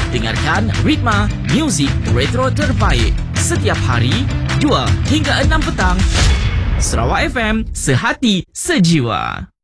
Dengarkan Ritma Muzik Retro terbaik setiap hari 2 hingga 6 petang. Sarawak FM, sehati sejiwa.